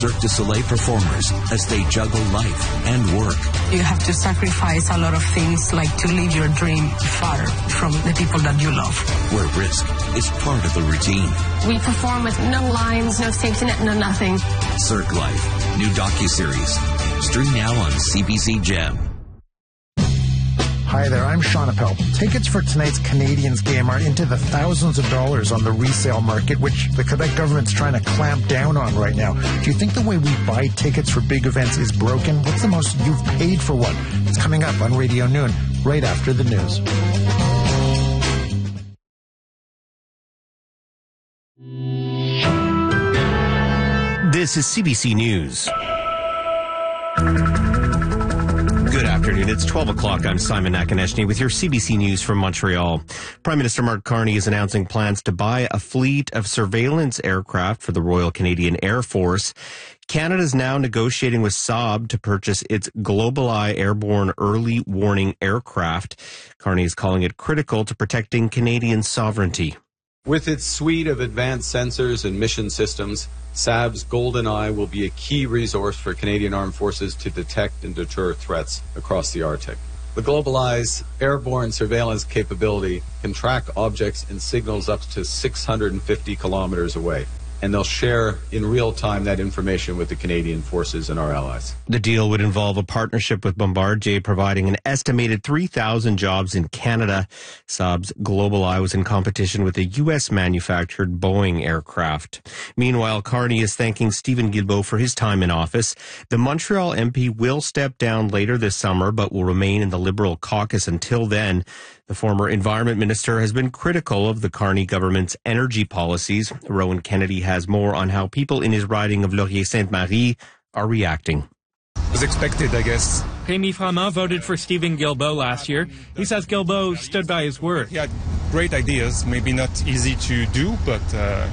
Cirque du Soleil performers as they juggle life and work. You have to sacrifice a lot of things, like to live your dream far from the people that you love. Where risk is part of the routine. We perform with no lines, no safety net, no nothing. Cirque Life, new docuseries. Stream now on CBC Gem. Hi there, I'm Sean Appel. Tickets for tonight's Canadiens game are into the thousands of dollars on the resale market, which the Quebec government's trying to clamp down on right now. Do you think the way we buy tickets for big events is broken? What's the most you've paid for one? It's coming up on Radio Noon, right after the news. This is CBC News. Good afternoon. It's 12 o'clock. I'm Simon Nakonechny with your CBC News from Montreal. Prime Minister Mark Carney is announcing plans to buy a fleet of surveillance aircraft for the Royal Canadian Air Force. Canada is now negotiating with Saab to purchase its GlobalEye airborne early warning aircraft. Carney is calling it critical to protecting Canadian sovereignty. With its suite of advanced sensors and mission systems, Saab's GoldenEye will be a key resource for Canadian Armed Forces to detect and deter threats across the Arctic. The GlobalEye's airborne surveillance capability can track objects and signals up to 650 kilometers away, and they'll share in real time that information with the Canadian forces and our allies. The deal would involve a partnership with Bombardier, providing an estimated 3,000 jobs in Canada. Saab's GlobalEye was in competition with a U.S.-manufactured Boeing aircraft. Meanwhile, Carney is thanking Stephen Guilbeault for his time in office. The Montreal MP will step down later this summer, but will remain in the Liberal caucus until then. The former environment minister has been critical of the Carney government's energy policies. Rowan Kennedy has more on how people in his riding of Laurier-Sainte-Marie are reacting. It was expected, I guess. Rémi Framand voted for Stephen Guilbeault last year. He says Guilbeault stood by his word. He had great ideas, maybe not easy to do, but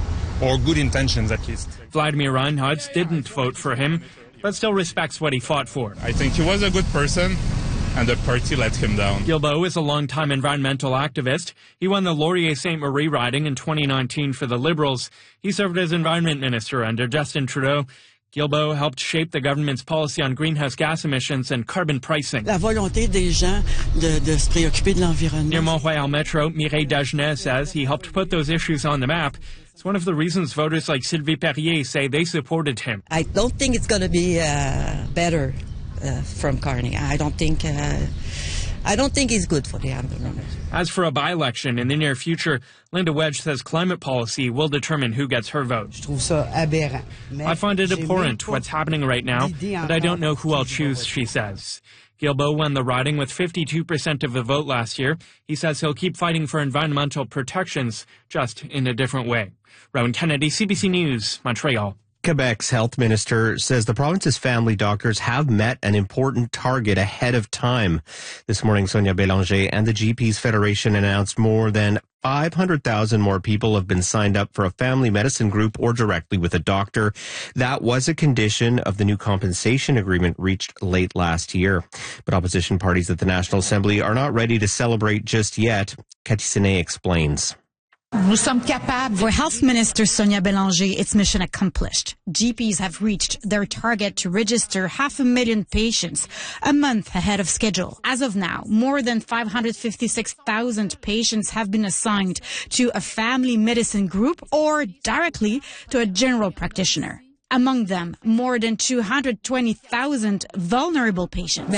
or good intentions at least. Vladimir Reinhardt didn't vote for him, but still respects what he fought for. I think he was a good person, and the party let him down. Guilbeault is a longtime environmental activist. He won the Laurier-Sainte-Marie riding in 2019 for the Liberals. He served as environment minister under Justin Trudeau. Guilbeault helped shape the government's policy on greenhouse gas emissions and carbon pricing. La volonté des gens de se préoccuper de l'environnement. Near Mont-Royal Metro, Mireille Dagenet says he helped put those issues on the map. It's one of the reasons voters like Sylvie Perrier say they supported him. I don't think it's going to be better from Carney. I don't think he's good for the environment. As for a by-election in the near future, Linda Wedge says climate policy will determine who gets her vote. I find it abhorrent what's happening right now, but I don't know who I'll choose, she says. Guilbeault won the riding with 52% of the vote last year. He says he'll keep fighting for environmental protections, just in a different way. Rowan Kennedy, CBC News, Montreal. Quebec's health minister says the province's family doctors have met an important target ahead of time. This morning, Sonia Bélanger and the GPs Federation announced more than 500,000 more people have been signed up for a family medicine group or directly with a doctor. That was a condition of the new compensation agreement reached late last year. But opposition parties at the National Assembly are not ready to celebrate just yet. Cathy Sinet explains. For Health Minister Sonia Bélanger, it's mission accomplished. GPs have reached their target to register 500,000 patients a month ahead of schedule. As of now, more than 556,000 patients have been assigned to a family medicine group or directly to a general practitioner. Among them, more than 220,000 vulnerable patients.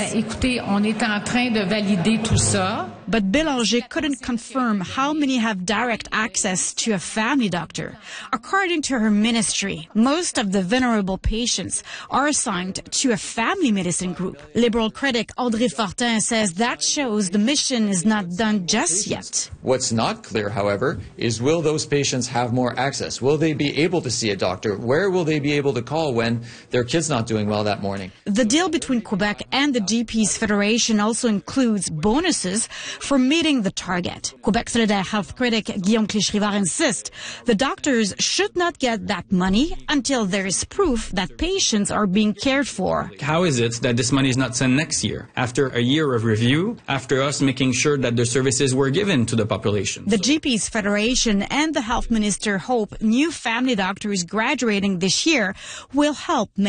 But Bélanger couldn't confirm how many have direct access to a family doctor. According to her ministry, most of the vulnerable patients are assigned to a family medicine group. Liberal critic André Fortin says that shows the mission is not done just yet. What's not clear, however, is will those patients have more access? Will they be able to see a doctor? Where will they be able to call when their kid's not doing well that morning? The deal between Quebec and the GPs Federation also includes bonuses for meeting the target. Quebec Solidaire health critic Guillaume Clich-Rivard insists the doctors should not get that money until there is proof that patients are being cared for. How is it that this money is not sent next year, after a year of review, after us making sure that the services were given to the population? The GPs Federation and the health minister hope new family doctors graduating this year will help make